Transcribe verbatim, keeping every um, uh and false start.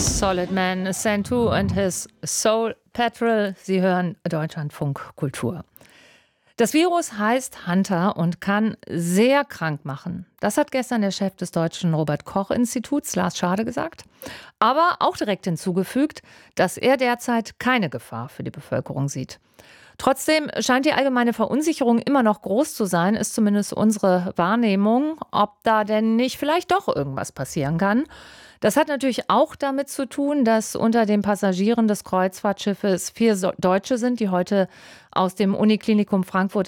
Solid Man, Santu and his Soul Patrol. Sie hören Deutschlandfunk Kultur. Das Virus heißt Hunter und kann sehr krank machen. Das hat gestern der Chef des Deutschen Robert-Koch-Instituts, Lars Schade, gesagt. Aber auch direkt hinzugefügt, dass er derzeit keine Gefahr für die Bevölkerung sieht. Trotzdem scheint die allgemeine Verunsicherung immer noch groß zu sein, ist zumindest unsere Wahrnehmung, ob da denn nicht vielleicht doch irgendwas passieren kann. Das hat natürlich auch damit zu tun, dass unter den Passagieren des Kreuzfahrtschiffes vier Deutsche sind, die heute aus dem Uniklinikum Frankfurt